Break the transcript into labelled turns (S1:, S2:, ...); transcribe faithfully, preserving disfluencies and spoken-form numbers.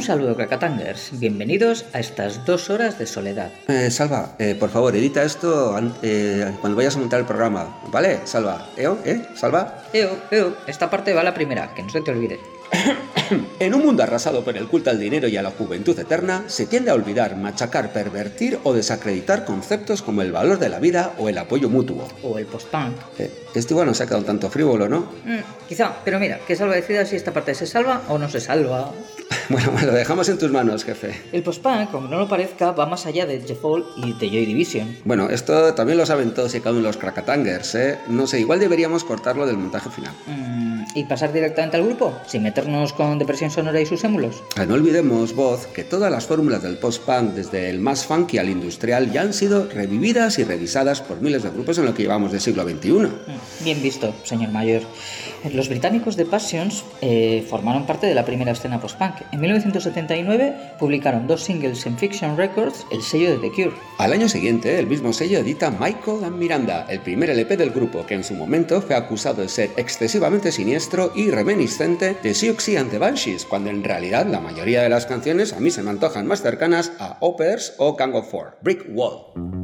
S1: Un saludo, Krakatangers. Bienvenidos a estas dos horas de soledad.
S2: Eh, Salva, eh, por favor, edita esto eh, cuando vayas a montar el programa, ¿vale? Salva, ¿Eo? ¿Eh? ¿Salva?
S1: Eo, eo, esta parte va la primera, que no se te olvide.
S2: En un mundo arrasado por el culto al dinero y a la juventud eterna, se tiende a olvidar, machacar, pervertir o desacreditar conceptos como el valor de la vida o el apoyo mutuo.
S1: O el post-punk.
S2: Eh, este igual no se ha quedado tanto frívolo, ¿no?
S1: Mm, quizá, pero mira, que Salva decida si esta parte se salva o no se salva.
S2: Bueno, lo dejamos en tus manos, jefe.
S1: El post-punk, como no lo parezca, va más allá de The Fall y de Joy Division.
S2: Bueno, esto también lo saben todos y cada uno de los Krakatangers, ¿eh? No sé, igual deberíamos cortarlo del montaje final.
S1: Mm, ¿Y pasar directamente al grupo? ¿Sin meternos con Depresión Sonora y sus émulos?
S2: Ah, no olvidemos, Voz, que todas las fórmulas del post-punk, desde el más funky al industrial, ya han sido revividas y revisadas por miles de grupos en lo que llevamos del siglo veintiuno.
S1: Mm, bien visto, señor mayor. Los británicos de Passions eh, formaron parte de la primera escena post-punk. En mil novecientos setenta y nueve publicaron dos singles en Fiction Records, el sello de The Cure.
S2: Al año siguiente, el mismo sello edita Michael and Miranda, el primer L P del grupo, que en su momento fue acusado de ser excesivamente siniestro y reminiscente de Siouxsie and the Banshees, cuando en realidad la mayoría de las canciones a mí se me antojan más cercanas a Opers o Gang of Four, Brick Wall.